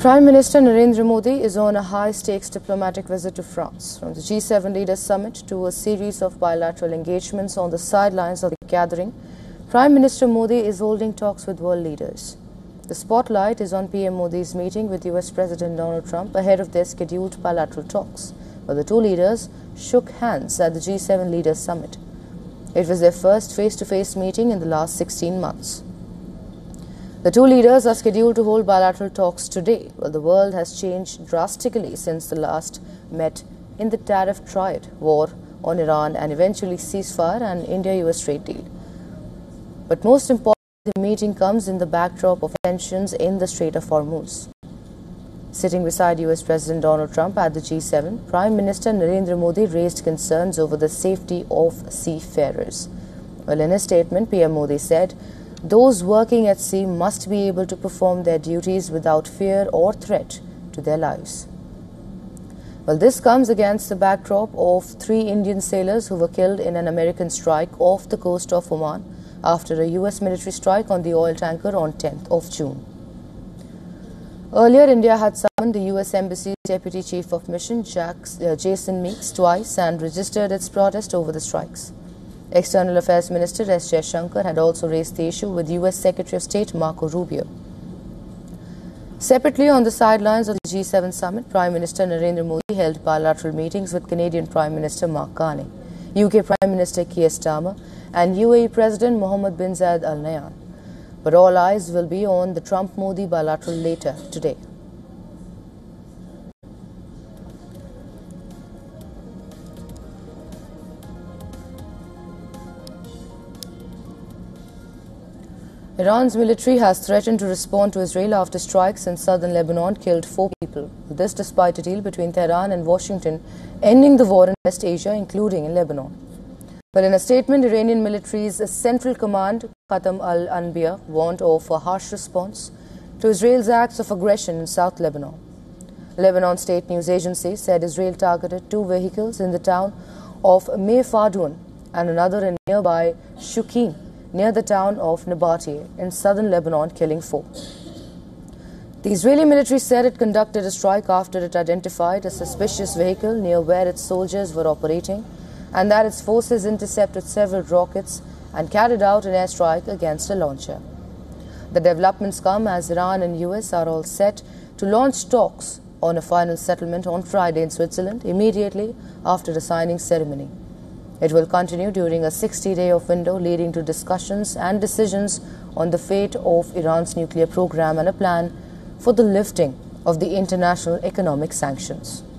Prime Minister Narendra Modi is on a high-stakes diplomatic visit to France. From the G7 Leaders Summit to a series of bilateral engagements on the sidelines of the gathering, Prime Minister Modi is holding talks with world leaders. The spotlight is on PM Modi's meeting with US President Donald Trump ahead of their scheduled bilateral talks, where the two leaders shook hands at the G7 Leaders Summit. It was their first face-to-face meeting in the last 16 months. The two leaders are scheduled to hold bilateral talks today, while the world has changed drastically since the last met in the tariff triad, war on Iran and eventually ceasefire and India-US trade deal. But most importantly, the meeting comes in the backdrop of tensions in the Strait of Hormuz. Sitting beside US President Donald Trump at the G7, Prime Minister Narendra Modi raised concerns over the safety of seafarers. Well, in a statement, PM Modi said, "Those working at sea must be able to perform their duties without fear or threat to their lives." Well, this comes against the backdrop of 3 Indian sailors who were killed in an American strike off the coast of Oman after a US military strike on the oil tanker on 10th of June. Earlier, India had summoned the US Embassy's Deputy Chief of Mission, Jason Meeks, twice and registered its protest over the strikes. External Affairs Minister S. Jaishankar had also raised the issue with US Secretary of State Marco Rubio. Separately, on the sidelines of the G7 summit, Prime Minister Narendra Modi held bilateral meetings with Canadian Prime Minister Mark Carney, UK Prime Minister Keir Starmer and UAE President Mohammed bin Zayed Al Nahyan. But all eyes will be on the Trump-Modi bilateral later today. Iran's military has threatened to respond to Israel after strikes in southern Lebanon killed 4 people. This despite a deal between Tehran and Washington ending the war in West Asia, including in Lebanon. But in a statement, Iranian military's Central Command, Khatam al-Anbiya, warned of a harsh response to Israel's acts of aggression in South Lebanon. Lebanon State News Agency said Israel targeted 2 vehicles in the town of Meyfadun and another in nearby Shukin, near the town of Nabatea in southern Lebanon, killing 4. The Israeli military said it conducted a strike after it identified a suspicious vehicle near where its soldiers were operating and that its forces intercepted several rockets and carried out an airstrike against a launcher. The developments come as Iran and US are all set to launch talks on a final settlement on Friday in Switzerland immediately after the signing ceremony. It will continue during a 60-day window leading to discussions and decisions on the fate of Iran's nuclear program and a plan for the lifting of the international economic sanctions.